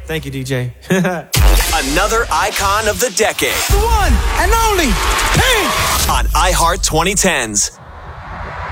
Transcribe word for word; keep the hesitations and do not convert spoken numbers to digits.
Thank you, D J. Another icon of the decade. The one and only Pink. On iHeart twenty tens.